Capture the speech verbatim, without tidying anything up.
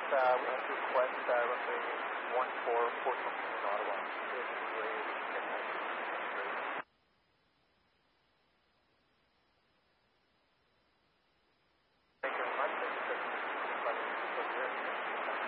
uh, we have to request uh, roughly one four four something.